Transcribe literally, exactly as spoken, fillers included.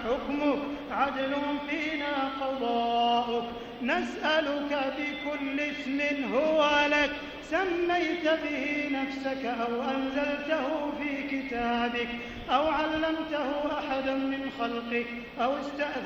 حكمك عدل فينا قضاؤك نسألك بكل اسم هو لك سميت به نفسك أو أنزلته في كتابك أو علمته أحدا من خلقك أو استأذنت